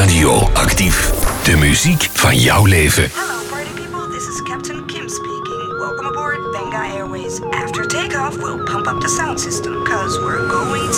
Radioactief. De muziek van jouw leven. Hello party people, this is Captain Kim speaking. Welcome aboard Benga Airways. After takeoff, we'll pump up the sound system, cause we're going